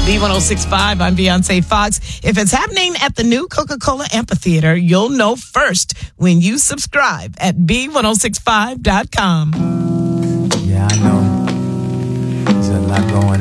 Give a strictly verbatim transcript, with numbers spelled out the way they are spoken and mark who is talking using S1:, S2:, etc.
S1: B one oh six point five, I'm Beyonce Fox. If it's happening at the new Coca-Cola Amphitheater, you'll know first when you subscribe at B ten sixty-five dot com.
S2: Yeah, I know. There's a lot going on.